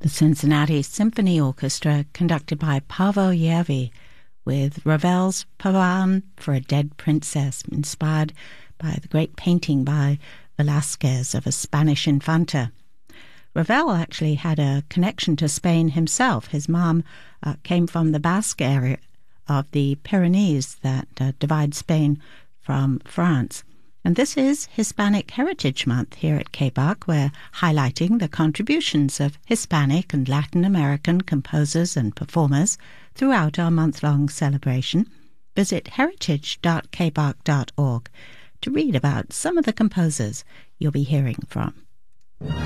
The Cincinnati Symphony Orchestra, conducted by Paavo Järvi, with Ravel's Pavane for a Dead Princess, inspired by the great painting by Velázquez of a Spanish infanta. Ravel actually had a connection to Spain himself. His mom came from the Basque area of the Pyrenees that divide Spain from France. And this is Hispanic Heritage Month here at KBAC. We're highlighting the contributions of Hispanic and Latin American composers and performers throughout our month-long celebration. Visit heritage.kbac.org to read about some of the composers you'll be hearing from.